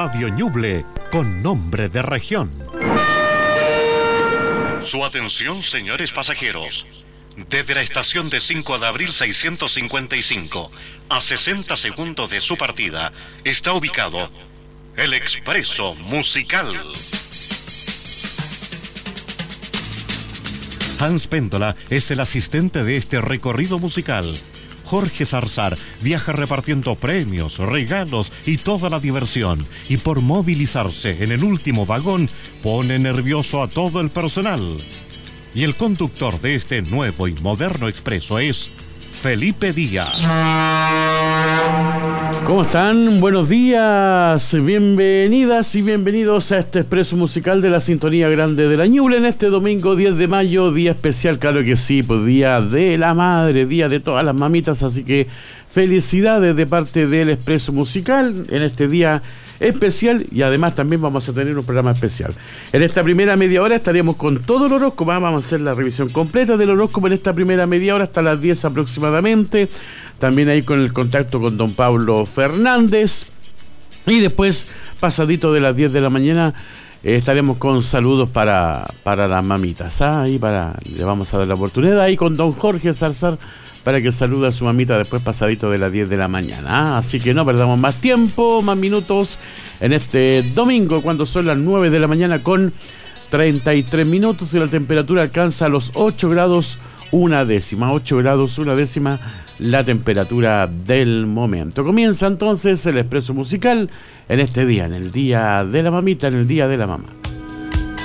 Radio Ñuble, con nombre de región. Su atención, señores pasajeros. Desde la estación de 5 de abril 655, a 60 segundos de su partida, está ubicado el Expreso Musical. Hans Péndola es el asistente de este recorrido musical. Jorge Zarzar viaja repartiendo premios, regalos y toda la diversión. Y por movilizarse en el último vagón, pone nervioso a todo el personal. Y el conductor de este nuevo y moderno expreso es Felipe Díaz. ¿Cómo están? Buenos días, bienvenidas y bienvenidos a este expreso musical de la Sintonía Grande de la Ñuble en este domingo 10 de mayo, día especial, claro que sí, pues día de la madre, día de todas las mamitas, así que felicidades de parte del expreso musical en este día especial, y además también vamos a tener un programa especial. En esta primera media hora estaremos con todo el horóscopo, vamos a hacer la revisión completa del horóscopo en esta primera media hora hasta las 10 aproximadamente, también ahí con el contacto con don Pablo Fernández, y después pasadito de las 10 de la mañana estaremos con saludos para las mamitas, ahí le vamos a dar la oportunidad ahí con don Jorge Zarzar para que salude a su mamita después pasadito de las 10 de la mañana. Así que no perdamos más tiempo, más minutos en este domingo cuando son las 9 de la mañana con 33 minutos y la temperatura alcanza los 8 grados una décima, 8 grados una décima la temperatura del momento. Comienza entonces el expreso musical en este día, en el día de la mamita, en el día de la mamá.